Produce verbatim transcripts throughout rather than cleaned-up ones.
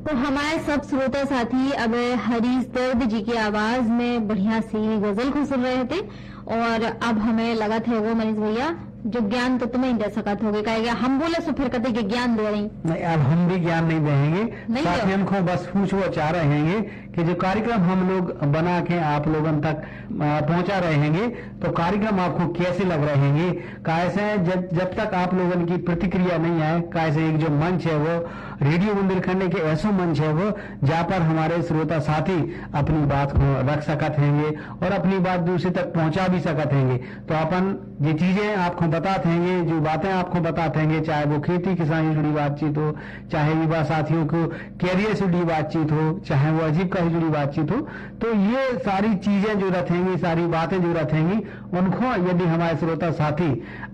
तो हमारे सब श्रोता साथी अब हरीश दर्द जी की आवाज में बढ़िया सी गजल को सुन रहे थे और अब हमें लगा था वो मनीष भैया जो ज्ञान तो तुम्हें दे सकत होगे कहेगा हम बोले सो फिर कहते कि ज्ञान दे रही नहीं, अब हम भी ज्ञान नहीं देंगे। साथियों को बस पूछो चाह रहे हैं कि जो कार्यक्रम हम लोग बना के आप लोगों तक पहुंचा रहे हैं तो कार्यक्रम आपको कैसे लग रहे हैं, कैसे जब जब तक आप लोगों की प्रतिक्रिया नहीं आए, कैसे एक जो मंच है वो रेडियो बुंदेलखंड के ऐसा मंच है वो जहाँ पर हमारे श्रोता साथी अपनी बात को रख सकते हैं और अपनी बात दूसरे तक पहुंचा भी सकते हैं। तो अपन ये चीजें आपको बताते हैं, जो बातें आपको बताते हैं, चाहे वो खेती किसानी से जुड़ी बातचीत हो, चाहे युवा साथियों को कैरियर से जुड़ी बातचीत हो, चाहे वो अजीब का जुड़ी बातचीत हो, तो ये सारी चीजें जो रहेंगी, सारी बातें जो रहेंगी, उनको यदि हमारे श्रोता साथी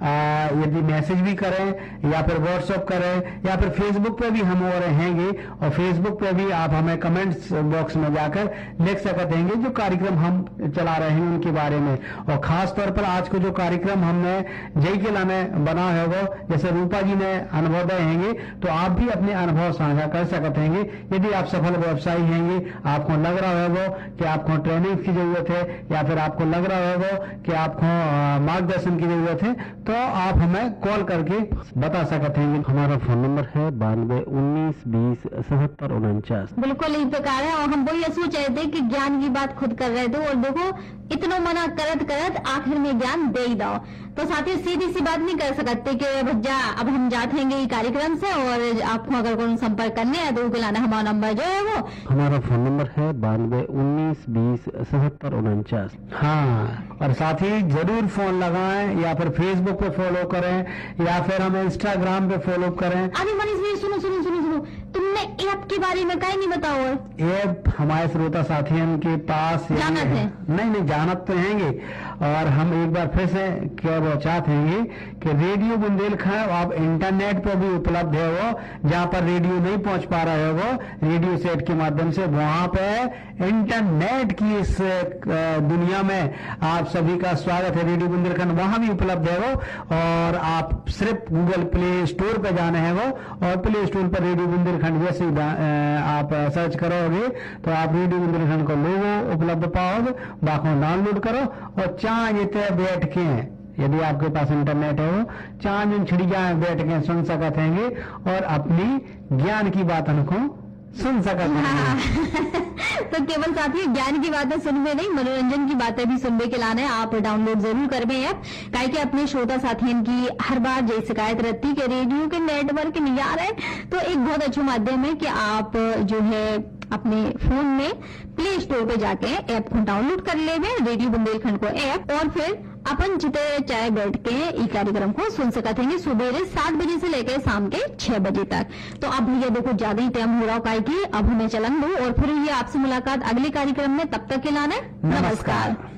यदि मैसेज भी करें या फिर व्हाट्सएप करें या फिर फेसबुक पे भी हम और रहेंगे और फेसबुक पे भी आप हमें कमेंट्स बॉक्स में जाकर लिख सकते हैं जो कार्यक्रम हम चला रहे हैं उनके बारे में। और खास तौर पर आज को जो कार्यक्रम हमने जय के लाने बना है वो जैसे रूपा जी ने अनुभव दिए हैं, तो आप भी अपने अनुभव साझा कर सकते हैं। यदि आप सफल व्यवसायी हैं, आपको लग रहा है वो कि आपको ट्रेनिंग की जरूरत है या फिर आपको लग रहा है वो कि आपको मार्गदर्शन की जरूरत है, तो आप हमें कॉल करके बता सकते हैं। हमारा फोन नंबर है बानवे उन्नीस बीस सतहत्तर उनचास। बिल्कुल इस प्रकार है और हम वो ये सोच रहे थे कि ज्ञान की बात खुद कर रहे थे और देखो इतना मना करत करत आखिर में ज्ञान दे ही दो। तो साथी सीधी सी बात नहीं कर सकते कि भैया अब हम जाते हैं कार्यक्रम से और आपको अगर कोई संपर्क करने है तो लाना हमारा नंबर जो है वो हमारा फोन नंबर है बानवे उन्नीस बीस सतहत्तर उनचास। हाँ, और साथी जरूर फोन लगाएं या फिर फेसबुक पे फॉलो करें या फिर हमें इंस्टाग्राम पे फॉलो करें। अरे मनीष भाई सुनो सुनो सुनो सुनो तुमने ऐप के बारे में कहीं नहीं बताओ। ऐप हमारे श्रोता साथियों के पास जानत है? नहीं नहीं जानत तो हैंगे और हम एक बार फिर से क्या वो चाहते हैं कि रेडियो बुंदेलखंड आप इंटरनेट पर भी उपलब्ध है वो, जहाँ पर रेडियो नहीं पहुंच पा रहा है वो रेडियो सेट के माध्यम से वहां पे इंटरनेट की इस दुनिया में आप सभी का स्वागत है। रेडियो बुंदेलखंड वहां भी उपलब्ध है वो और आप सिर्फ गूगल प्ले स्टोर पर जाना है वो और प्ले स्टोर पर रेडियो बुंदेलखंड जैसे आप सर्च करोगे तो आप रेडियो बुंदेलखंड को लोगो उपलब्ध पाओगे, बाकी डाउनलोड करो और चाहे बैठ के यदि आपके पास इंटरनेट है वो चांद छिड़िया बैठ के सुन सकते हैं और अपनी ज्ञान की बातों को सुन सकते हैं। तो केवल साथी ज्ञान की बातें सुनवे नहीं मनोरंजन की बातें भी सुनने के लाने आप डाउनलोड जरूर करवे ऐप, काहे कि अपने श्रोता साथियों की हर बार जैसे शिकायत रहती कि रेडियो के नेटवर्क नहीं आ रहे, तो एक बहुत अच्छा माध्यम है कि आप जो है अपने फोन में प्ले स्टोर पे जाके ऐप को डाउनलोड कर ले रेडियो बुंदेलखंड को ऐप और फिर अपन जिते चाहे बैठ के ई कार्यक्रम को सुन सकते हैं सुबह सात बजे से लेकर शाम के छह बजे तक। तो अब भैया देखो ज्यादा ही टाइम हो रहा है कि अब हमें चलन दो और फिर ये आपसे मुलाकात अगले कार्यक्रम में, तब तक के लाना नमस्कार।